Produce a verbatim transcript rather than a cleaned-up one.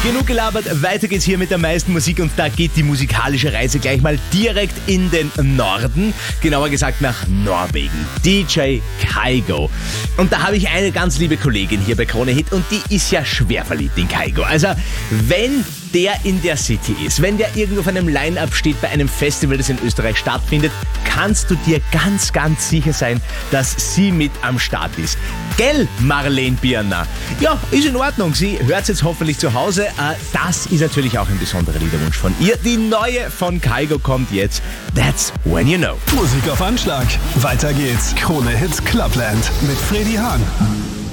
Genug gelabert, weiter geht's hier mit der meisten Musik und da geht die musikalische Reise gleich mal direkt in den Norden, genauer gesagt nach Norwegen. D J Kygo. Und da habe ich eine ganz liebe Kollegin hier bei Krone Hit und die ist ja schwer verliebt in Kygo. Also wenn der in der City ist, wenn der irgendwo auf einem Line-Up steht bei einem Festival, das in Österreich stattfindet, kannst du dir ganz, ganz sicher sein, dass sie mit am Start ist. Gell, Marlene Birner? Ja, ist in Ordnung. Sie hört es jetzt hoffentlich zu Hause. Das ist natürlich auch ein besonderer Liederwunsch von ihr. Die neue von Kygo kommt jetzt. That's When You Know. Musik auf Anschlag. Weiter geht's. Krone Hit Clubland mit Freddy Hahn.